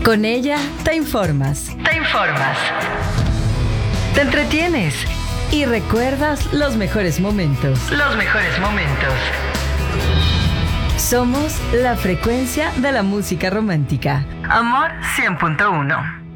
Con ella te informas. Te entretienes y recuerdas los mejores momentos. Somos la frecuencia de la música romántica. Amor 100.1.